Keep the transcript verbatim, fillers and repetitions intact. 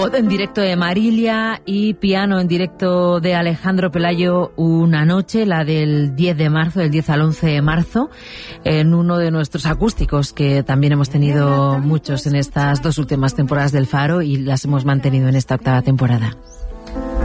Voz en directo de Marilia y piano en directo de Alejandro Pelayo una noche, la del diez de marzo, del diez al once de marzo, en uno de nuestros acústicos, que también hemos tenido muchos en estas dos últimas temporadas del Faro y las hemos mantenido en esta octava temporada.